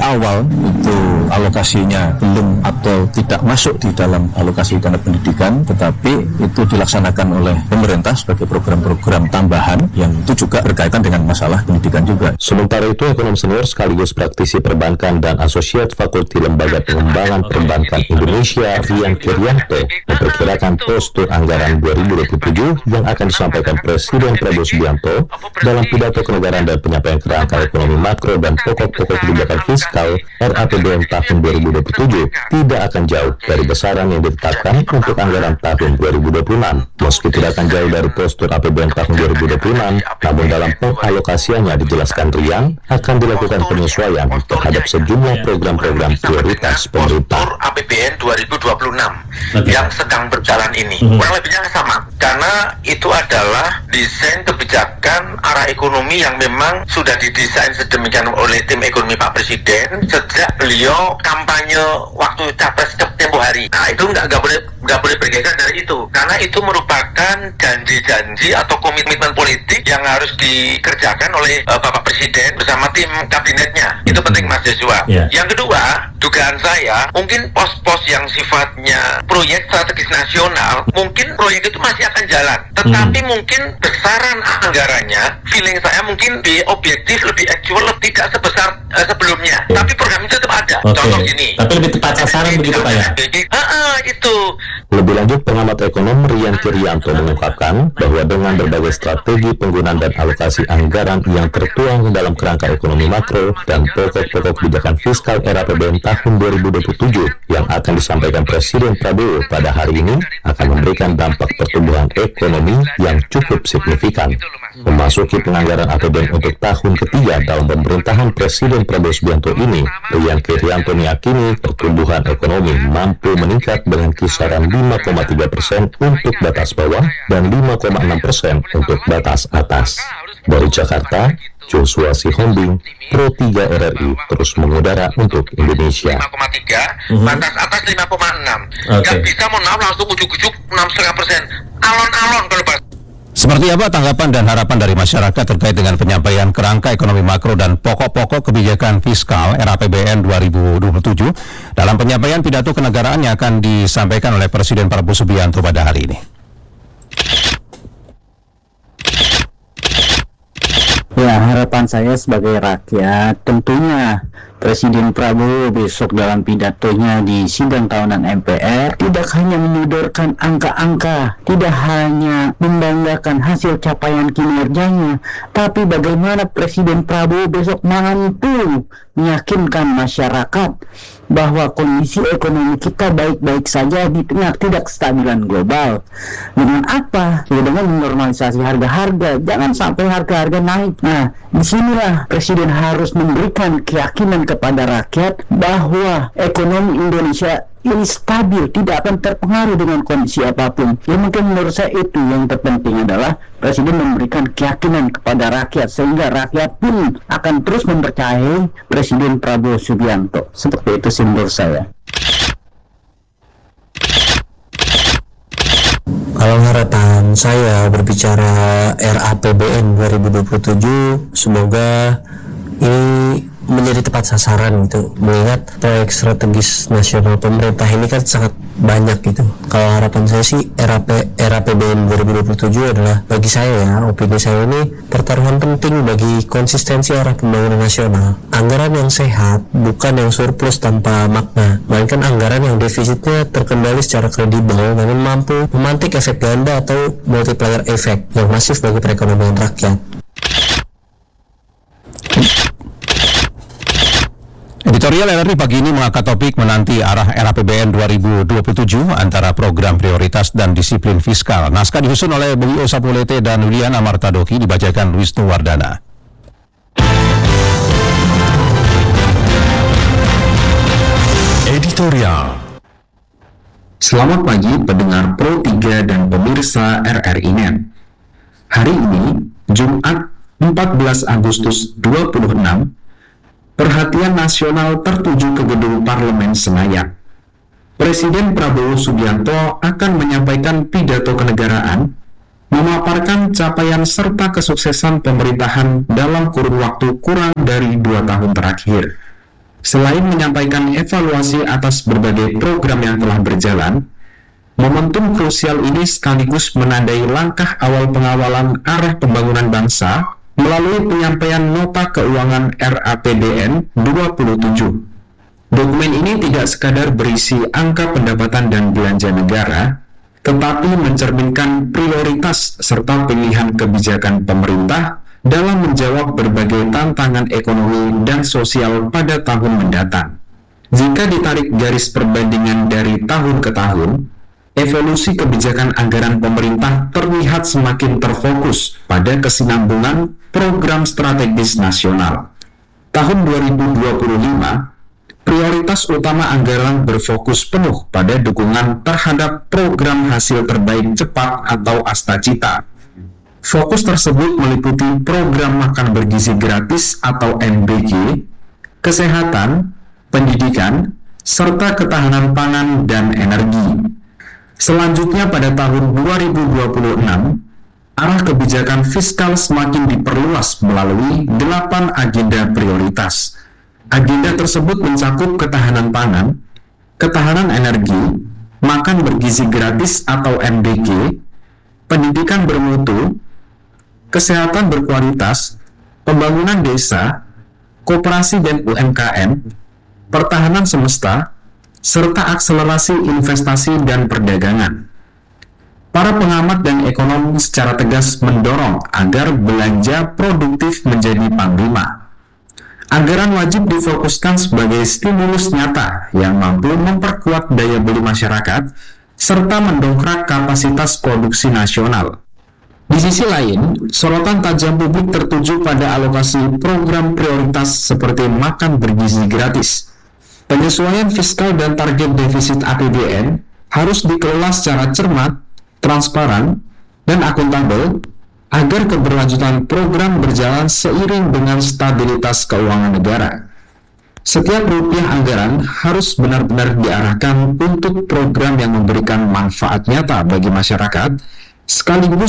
awal itu alokasinya belum atau tidak masuk di dalam alokasi dana pendidikan, tetapi itu dilaksanakan oleh pemerintah sebagai program-program tambahan yang itu juga berkaitan dengan masalah pendidikan juga. Sementara itu, ekonom senior sekaligus praktisi perbankan dan asosiat fakulti Lembaga Pengembangan Perbankan Indonesia, Rian Kirianto, memperkirakan postur anggaran 2027 yang akan disampaikan Presiden Prabowo Subianto dalam pidato kenegaraan dan penyampaian kerangka ekonomi makro dan pokok-pokok kebijakan fiskal RAPBN tahun 2027 tidak akan jauh dari besaran yang ditetapkan untuk anggaran tahun 2026. Meski tidak akan jauh dari postur APBN tahun 2026, namun dalam pengalokasiannya dijelaskan Rian akan dilakukan penyesuaian terhadap sejumlah program-program prioritas pemerintah. APBN 2026 yang sedang berjalan ini kurang lebihnya sama, karena itu adalah desain kebijakan arah ekonomi yang memang sudah didesain sedemikian oleh tim ekonomi Pak Presiden sejak beliau kampanye waktu capres tempo hari. Nah, itu nggak boleh bergeser dari itu, karena itu merupakan janji-janji atau komitmen politik yang harus dikerjakan oleh Bapak Presiden bersama tim kabinetnya. Itu penting, Mas Joshua. Yang kedua, dugaan saya mungkin pos-pos yang sifatnya proyek strategis nasional, mungkin proyek itu masih akan jalan, tetapi mungkin besaran anggarannya, feeling saya mungkin di objektif lebih actual, tidak sebesar sebelumnya, tapi program itu tetap ada. Contoh gini, tapi lebih tepat sasaran begitu Pak ya? Itu. Lebih lanjut, pengamat ekonom Rian Kirianto mengungkapkan bahwa dengan berbagai strategi penggunaan dan alokasi anggaran yang tertuang dalam kerangka ekonomi makro dan pokok-pokok kebijakan fiskal RAPBN tahun 2027 yang akan disampaikan Presiden Prabowo pada hari ini akan memberikan dampak pertumbuhan ekonomi yang cukup signifikan. Memasuki penganggaran APBN untuk tahun ketiga dalam pemerintahan Presiden Prabowo Subianto ini, Rian Kirianto meyakini pertumbuhan ekonomi mampu meningkat dengan kisaran 5,3% untuk batas bawah dan 5,6% untuk batas atas. Dari Jakarta, Joshua Sihombing, Pro 3 RRI terus mengudara untuk Indonesia. 5,3, batas atas 5,6. Nggak bisa langsung ujuk-ujuk 6,5%. Alon-alon kalau bahasa. Seperti apa tanggapan dan harapan dari masyarakat terkait dengan penyampaian kerangka ekonomi makro dan pokok-pokok kebijakan fiskal RAPBN 2027 dalam penyampaian pidato kenegaraan yang akan disampaikan oleh Presiden Prabowo Subianto pada hari ini? Ya, harapan saya sebagai rakyat tentunya Presiden Prabowo besok dalam pidatonya di sidang tahunan MPR tidak hanya menyodorkan angka-angka, tidak hanya membanggakan hasil capaian kinerjanya, tapi bagaimana Presiden Prabowo besok mampu meyakinkan masyarakat bahwa kondisi ekonomi kita baik-baik saja di tengah tidak kestabilan global. Dengan apa? Ya, dengan menormalisasi harga-harga, jangan sampai harga-harga naik. Nah, disinilah Presiden harus memberikan keyakinan kepada rakyat bahwa ekonomi Indonesia ini stabil, tidak akan terpengaruh dengan kondisi apapun. Ya, mungkin menurut saya itu yang terpenting adalah Presiden memberikan keyakinan kepada rakyat sehingga rakyat pun akan terus mempercayai Presiden Prabowo Subianto. Seperti itu sih menurut saya. Kalau harapan saya berbicara RAPBN 2027, semoga ini menjadi tepat sasaran gitu, mengingat proyek strategis nasional pemerintah ini kan sangat banyak gitu. Kalau harapan saya sih RAPBN 2027 adalah, bagi saya ya, opini saya ini pertaruhan penting bagi konsistensi arah pembangunan nasional. Anggaran yang sehat, bukan yang surplus tanpa makna, melainkan anggaran yang defisitnya terkendali secara kredibel namun mampu memantik efek ganda atau multiplier effect yang masif bagi perekonomian rakyat. Editorial RRI pagi ini mengangkat topik menanti arah RAPBN 2027 antara program prioritas dan disiplin fiskal. Naskah disusun oleh Bung Sapulete dan Yuliana Martadoki, dibacakan Wisnu Wardana. Editorial. Selamat pagi pendengar Pro 3 dan pemirsa RRI Net. Hari ini, Jumat 14 Agustus 2026, perhatian nasional tertuju ke gedung Parlemen Senayan. Presiden Prabowo Subianto akan menyampaikan pidato kenegaraan, memaparkan capaian serta kesuksesan pemerintahan dalam kurun waktu kurang dari 2 tahun terakhir. Selain menyampaikan evaluasi atas berbagai program yang telah berjalan, momentum krusial ini sekaligus menandai langkah awal pengawalan arah pembangunan bangsa melalui penyampaian Nota Keuangan RAPBN 27. Dokumen ini tidak sekadar berisi angka pendapatan dan belanja negara, tetapi mencerminkan prioritas serta pilihan kebijakan pemerintah dalam menjawab berbagai tantangan ekonomi dan sosial pada tahun mendatang. Jika ditarik garis perbandingan dari tahun ke tahun, evolusi kebijakan anggaran pemerintah terlihat semakin terfokus pada kesinambungan program strategis nasional. Tahun 2025, prioritas utama anggaran berfokus penuh pada dukungan terhadap program hasil terbaik cepat atau Astacita. Fokus tersebut meliputi program makan bergizi gratis atau MBG, kesehatan, pendidikan, serta ketahanan pangan dan energi. Selanjutnya pada tahun 2026, arah kebijakan fiskal semakin diperluas melalui 8 agenda prioritas. Agenda tersebut mencakup ketahanan pangan, ketahanan energi, makan bergizi gratis atau MBG, pendidikan bermutu, kesehatan berkualitas, pembangunan desa, koperasi dan UMKM, pertahanan semesta, serta akselerasi investasi dan perdagangan. Para pengamat dan ekonom secara tegas mendorong agar belanja produktif menjadi panglima. Anggaran wajib difokuskan sebagai stimulus nyata yang mampu memperkuat daya beli masyarakat serta mendongkrak kapasitas produksi nasional. Di sisi lain, sorotan tajam publik tertuju pada alokasi program prioritas seperti makan bergizi gratis. Penyesuaian fiskal dan target defisit APBN harus dikelola secara cermat, transparan, dan akuntabel agar keberlanjutan program berjalan seiring dengan stabilitas keuangan negara. Setiap rupiah anggaran harus benar-benar diarahkan untuk program yang memberikan manfaat nyata bagi masyarakat, sekaligus